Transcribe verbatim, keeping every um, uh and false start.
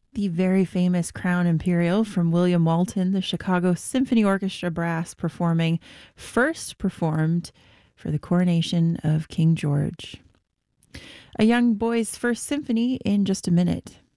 The very famous Crown Imperial from William Walton, the Chicago Symphony Orchestra Brass performing, first performed for the coronation of King George. A young boy's first symphony in just a minute.